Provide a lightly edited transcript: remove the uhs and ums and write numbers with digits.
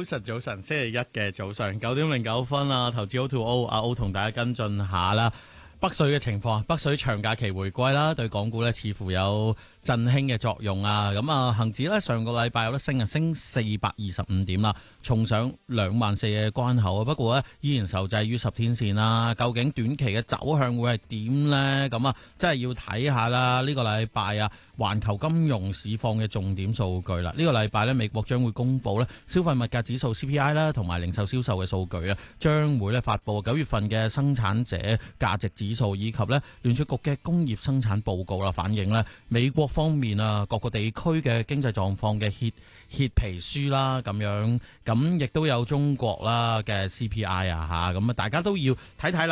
早晨，星期一嘅早上9:09啊，投資 O2O， 阿 O 同大家跟進下啦。北水嘅情況，北水長假期回歸啦，對港股咧似乎有振興嘅作用啊。咁啊，恒指咧上個禮拜有得升啊，升425點啦，重上24,000嘅關口啊。不過咧依然受制於10天線啦。究竟短期嘅走向會係點呢？咁啊，真係要睇下啦。呢個禮拜啊，環球金融市況嘅重點數據啦。呢個禮拜咧，美國將會公布咧消費物價指數 CPI 啦，同埋零售銷售嘅數據啊，將會咧發布9月份嘅生產者價值指數以及咧聯儲局嘅工業生產報告啦，反映咧美國方面啊各個地區嘅經濟狀況嘅協皮書啦，咁樣咁亦都有中國啦嘅 CPI 啊嚇，咁啊大家都要睇睇啦。